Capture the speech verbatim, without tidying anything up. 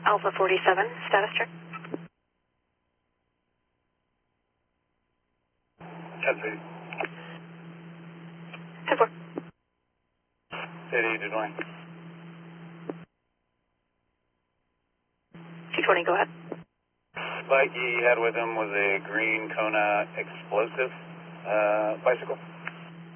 Alpha forty-seven, status check. Copy. ten four. eighty, two twenty. two twenty, go ahead. Bike he had with him was a green Kona explosive uh, bicycle.